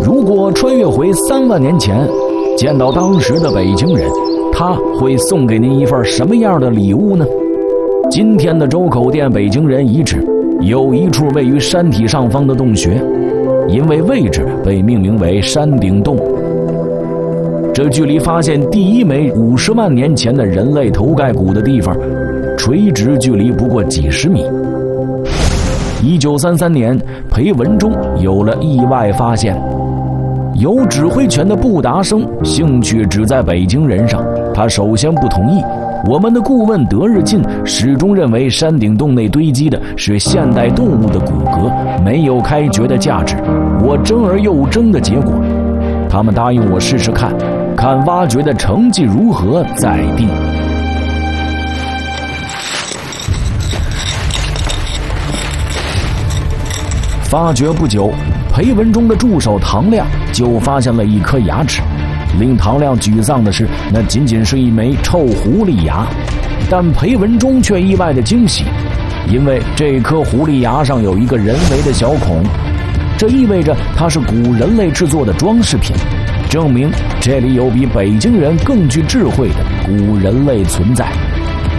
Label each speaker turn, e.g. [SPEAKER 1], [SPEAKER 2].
[SPEAKER 1] 如果穿越回3万年前，见到当时的北京人，他会送给您一份什么样的礼物呢？今天的周口店北京人遗址有一处位于山体上方的洞穴，因为位置被命名为山顶洞。这距离发现第一枚50万年前的人类头盖骨的地方，垂直距离不过几十米。1933年，裴文中有了意外发现。有指挥权的布达生兴趣只在北京人上，他首先不同意。我们的顾问德日进始终认为山顶洞内堆积的是现代动物的骨骼，没有开掘的价值。我争而又争的结果，他们答应我试试看，看挖掘的成绩如何再定。发掘不久，裴文中的助手唐亮就发现了一颗牙齿。令唐亮沮丧的是，那仅仅是一枚臭狐狸牙，但裴文中却意外的惊喜，因为这颗狐狸牙上有一个人为的小孔，这意味着它是古人类制作的装饰品，证明这里有比北京人更具智慧的古人类存在。